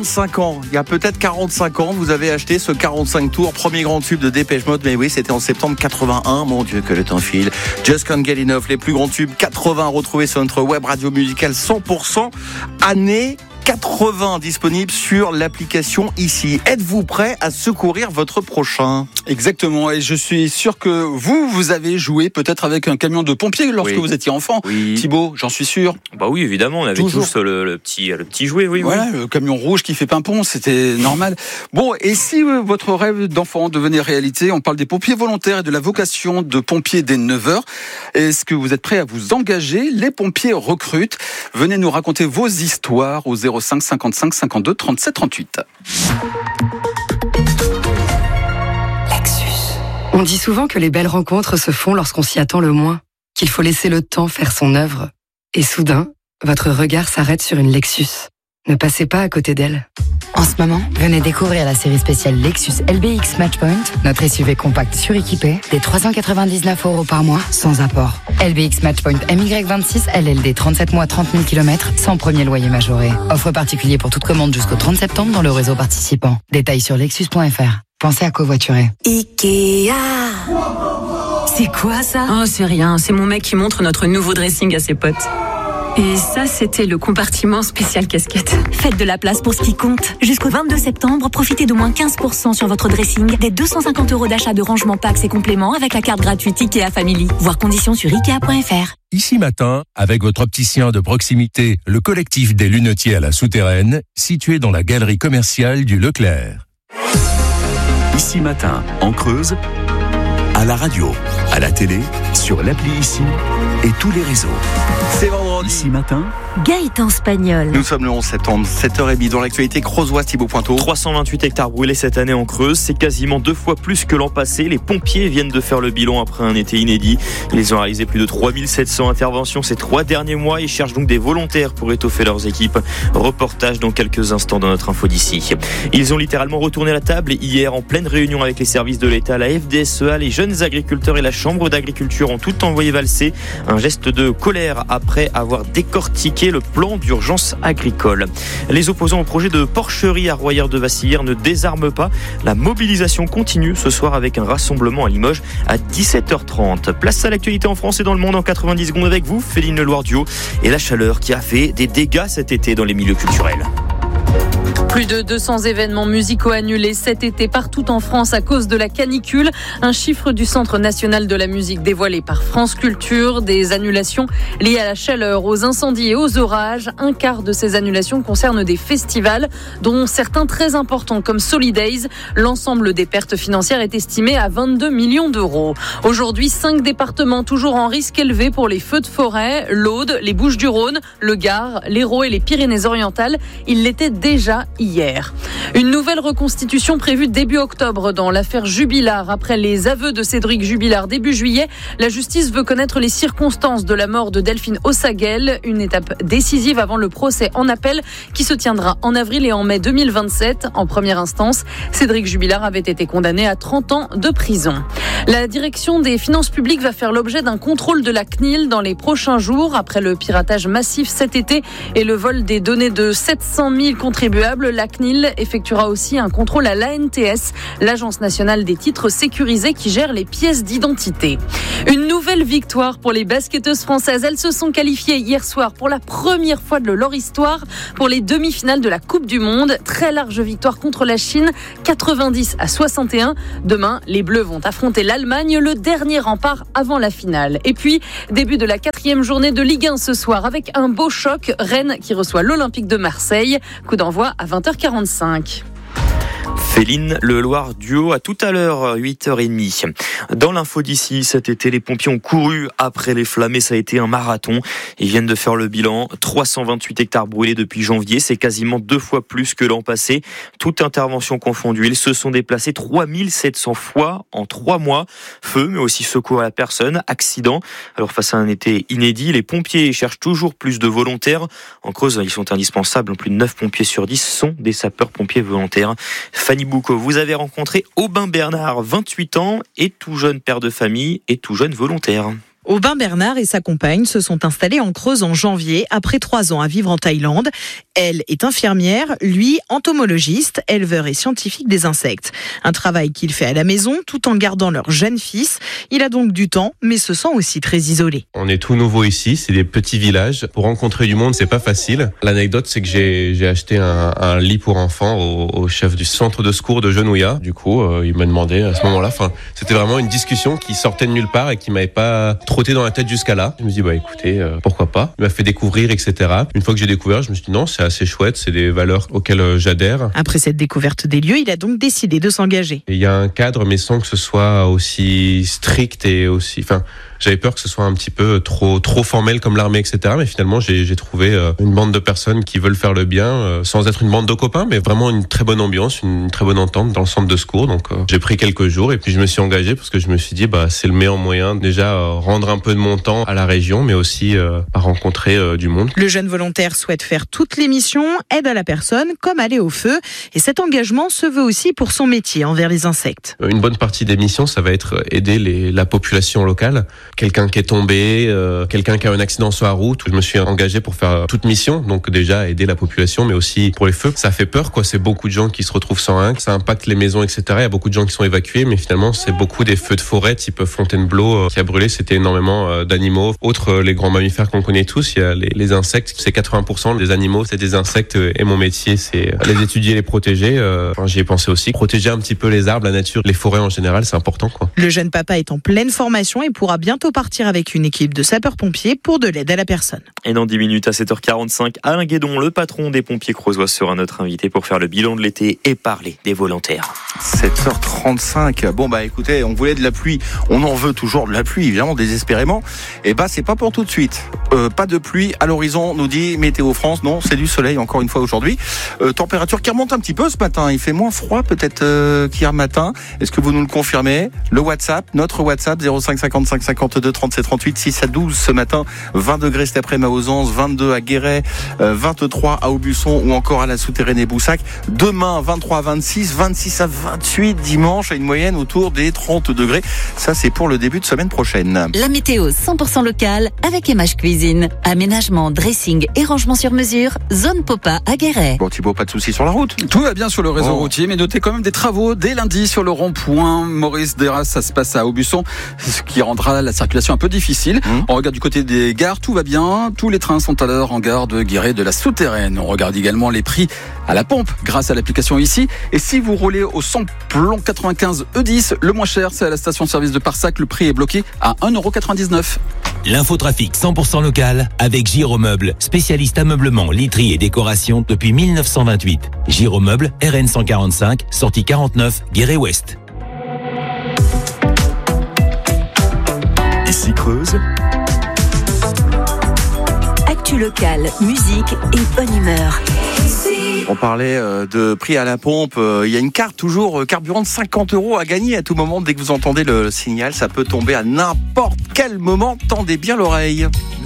45 ans. Il y a peut-être 45 ans, vous avez acheté ce 45 tours, premier grand tube de Dépêche Mode. Mais oui, c'était en septembre 81. Mon Dieu, que le temps file. Just Can't Get Enough, les plus grands tubes 80 retrouvés sur notre web radio musicale 100% année 80, disponible sur l'application ici. Êtes-vous prêt à secourir votre prochain ? Exactement, et je suis sûr que vous avez joué peut-être avec un camion de pompiers lorsque vous étiez enfant. Oui. Thibaut, j'en suis sûr. Bah oui, évidemment, on avait Toujours. tous le petit jouet, oui. Voilà, le camion rouge qui fait pimpon, c'était normal. Bon, et si votre rêve d'enfant devenait réalité, on parle des pompiers volontaires et de la vocation de pompiers dès 9h. Est-ce que vous êtes prêts à vous engager ? Les pompiers recrutent. Venez nous raconter vos histoires au 05 55 52 37 38. On dit souvent que les belles rencontres se font lorsqu'on s'y attend le moins, qu'il faut laisser le temps faire son œuvre. Et soudain, votre regard s'arrête sur une Lexus. Ne passez pas à côté d'elle. En ce moment, venez découvrir la série spéciale Lexus LBX Matchpoint, notre SUV compact suréquipé, des 399 € par mois, sans apport. LBX Matchpoint MY26 LLD 37 mois 30 000 km, sans premier loyer majoré. Offre particulier pour toute commande jusqu'au 30 septembre dans le réseau participant. Détails sur lexus.fr. Pensez à covoiturer. Ikea. C'est quoi ça ? Oh, c'est rien, c'est mon mec qui montre notre nouveau dressing à ses potes. Et ça, c'était le compartiment spécial casquette. Faites de la place pour ce qui compte. Jusqu'au 22 septembre, profitez d'au moins 15% sur votre dressing, des 250 € d'achat de rangement packs et compléments avec la carte gratuite Ikea Family. Voir conditions sur Ikea.fr. Ici Matin, avec votre opticien de proximité, le collectif des lunetiers à la Souterraine, situé dans la galerie commerciale du Leclerc. Ici Matin, en Creuse, à la radio, à la télé, sur l'appli Ici et tous les réseaux. C'est vendredi. Ici Matin, Gaëtan Spagnol. Nous sommes le 11 septembre, 7h30 dans l'actualité creusoise. Thibaut Pointeau. 328 hectares brûlés cette année en Creuse, c'est quasiment 2 fois plus que l'an passé. Les pompiers viennent de faire le bilan après un été inédit. Ils ont réalisé plus de 3700 interventions ces 3 derniers mois et cherchent donc des volontaires pour étoffer leurs équipes. Reportage dans quelques instants dans notre info d'ici. Ils ont littéralement retourné la table hier en pleine réunion avec les services de l'État, la FDSEA, les jeunes agriculteurs et la Chambre d'agriculture ont tout envoyé valser. Un geste de colère après avoir décortiqué le plan d'urgence agricole. Les opposants au projet de porcherie à Royère-de-Vassilière ne désarment pas. La mobilisation continue ce soir avec un rassemblement à Limoges à 17h30. Place à l'actualité en France et dans le monde en 90 secondes avec vous, Féline Leloir-Duo, et la chaleur qui a fait des dégâts cet été dans les milieux culturels. Plus de 200 événements musicaux annulés cet été partout en France à cause de la canicule. Un chiffre du Centre national de la musique dévoilé par France Culture. Des annulations liées à la chaleur, aux incendies et aux orages. Un quart de ces annulations concernent des festivals, dont certains très importants comme Solidays. L'ensemble des pertes financières est estimé à 22 millions d'euros. Aujourd'hui, 5 départements toujours en risque élevé pour les feux de forêt. L'Aude, les Bouches-du-Rhône, le Gard, l'Hérault et les Pyrénées-Orientales. Il l'était déjà hier. Une nouvelle reconstitution prévue début octobre dans l'affaire Jubilard. Après les aveux de Cédric Jubilard début juillet, la justice veut connaître les circonstances de la mort de Delphine Ossaguel. Une étape décisive avant le procès en appel qui se tiendra en avril et en mai 2027. En première instance, Cédric Jubilard avait été condamné à 30 ans de prison. La direction des finances publiques va faire l'objet d'un contrôle de la CNIL dans les prochains jours. Après le piratage massif cet été et le vol des données de 700 000 contribuables, la CNIL effectuera aussi un contrôle à l'ANTS, l'Agence nationale des titres sécurisés qui gère les pièces d'identité. Une nouvelle victoire pour les basketteuses françaises. Elles se sont qualifiées hier soir pour la première fois de leur histoire pour les demi-finales de la Coupe du Monde. Très large victoire contre la Chine, 90-61. Demain, les Bleus vont affronter l'Allemagne, le dernier rempart avant la finale. Et puis, début de la 4e journée de Ligue 1 ce soir avec un beau choc. Rennes qui reçoit l'Olympique de Marseille. Coup d'envoi à 20h45. Féline Leloir-Duo, à tout à l'heure, 8h30. Dans l'info d'ici, cet été, les pompiers ont couru après les flammes et ça a été un marathon. Ils viennent de faire le bilan. 328 hectares brûlés depuis janvier. C'est quasiment 2 fois plus que l'an passé. Toute intervention confondue. Ils se sont déplacés 3700 fois en 3 mois. Feu, mais aussi secours à la personne. Accident. Alors, face à un été inédit, les pompiers cherchent toujours plus de volontaires. En Creuse, ils sont indispensables. Plus de 9 pompiers sur 10 sont des sapeurs-pompiers volontaires. Fanny Boucaud, vous avez rencontré Aubin Bernard, 28 ans, et tout jeune père de famille et tout jeune volontaire. Aubin Bernard et sa compagne se sont installés en Creuse en janvier après 3 ans à vivre en Thaïlande. Elle est infirmière, lui entomologiste, éleveur et scientifique des insectes. Un travail qu'il fait à la maison tout en gardant leur jeune fils. Il a donc du temps mais se sent aussi très isolé. On est tout nouveau ici, c'est des petits villages. Pour rencontrer du monde, c'est pas facile. L'anecdote, c'est que j'ai acheté un lit pour enfants au chef du centre de secours de Genouillat. Du coup, il m'a demandé à ce moment-là, c'était vraiment une discussion qui sortait de nulle part et qui m'avait pas trotté dans la tête jusqu'à là. Je me suis dit, écoutez, pourquoi pas. Il m'a fait découvrir, etc. Une fois que j'ai découvert, je me suis dit non, c'est assez chouette, c'est des valeurs auxquelles j'adhère. Après cette découverte des lieux, il a donc décidé de s'engager. Il y a un cadre, mais sans que ce soit aussi strict et aussi... J'avais peur que ce soit un petit peu trop formel comme l'armée, etc. Mais finalement, j'ai trouvé une bande de personnes qui veulent faire le bien, sans être une bande de copains, mais vraiment une très bonne ambiance, une très bonne entente dans le centre de secours. Donc, j'ai pris quelques jours et puis je me suis engagé parce que je me suis dit, c'est le meilleur moyen déjà rendre un peu de mon temps à la région, mais aussi à rencontrer du monde. Le jeune volontaire souhaite faire toutes les missions, aide à la personne, comme aller au feu. Et cet engagement se veut aussi pour son métier envers les insectes. Une bonne partie des missions, ça va être aider la population locale. Quelqu'un qui est tombé, quelqu'un qui a un accident sur la route. Je me suis engagé pour faire toute mission, donc déjà aider la population, mais aussi pour les feux. Ça fait peur, quoi. C'est beaucoup de gens qui se retrouvent sans rien, ça impacte les maisons, etc. Il y a beaucoup de gens qui sont évacués, mais finalement, c'est beaucoup des feux de forêt, type Fontainebleau, qui a brûlé. C'était énormément d'animaux. Autres, les grands mammifères qu'on connaît tous, il y a les insectes. C'est 80% des animaux, c'est des insectes. Et mon métier, c'est les étudier, les protéger. J'y ai pensé aussi. Protéger un petit peu les arbres, la nature, les forêts en général, c'est important, quoi. Le jeune papa est en pleine formation et pourra bientôt partir avec une équipe de sapeurs-pompiers pour de l'aide à la personne. Et dans 10 minutes à 7h45, Alain Guédon, le patron des pompiers creusois, sera notre invité pour faire le bilan de l'été et parler des volontaires. 7h35. Bon écoutez, on voulait de la pluie, on en veut toujours de la pluie, évidemment, désespérément. Et c'est pas pour tout de suite. Pas de pluie à l'horizon, nous dit Météo France. Non, c'est du soleil encore une fois aujourd'hui. Température qui remonte un petit peu ce matin. Il fait moins froid peut-être qu'hier matin. Est-ce que vous nous le confirmez? Le WhatsApp, notre WhatsApp 05 55 52 37 38 6 à 12 ce matin. 20 degrés cet après-midi à Ausens, 22 à Guéret, 23 à Aubusson ou encore à la Souterraine et Boussac. Demain 23 à 26, 26 à 28 dimanche à une moyenne autour des 30 degrés. Ça c'est pour le début de semaine prochaine. La météo 100% locale avec Emage Cuisine. Aménagement, dressing et rangement sur mesure. Zone Popa à Guéret. Bon Thibaut, pas de soucis sur la route? Tout va bien sur le réseau routier, mais notez quand même des travaux dès lundi sur le rond-point Maurice Derras. Ça se passe à Aubusson, ce qui rendra la circulation un peu difficile. On regarde du côté des gares, tout va bien. Tous les trains sont à l'heure en gare de Guéret de la Souterraine. On regarde également les prix à la pompe grâce à l'application ici. Et si vous roulez au samplon 95 E10, le moins cher, c'est à la station-service de Parsac. Le prix est bloqué à 1,99 €. L'infotrafic 100% local avec Giromeuble, spécialiste ameublement, literie et décoration depuis 1928. Giromeuble, RN 145, sortie 49, Guéret-Ouest. Ici Creuse. Actu locale, musique et bonne humeur. On parlait de prix à la pompe. Il y a une carte toujours carburant de 50 € à gagner à tout moment. Dès que vous entendez le signal, ça peut tomber à n'importe quel moment. Tendez bien l'oreille.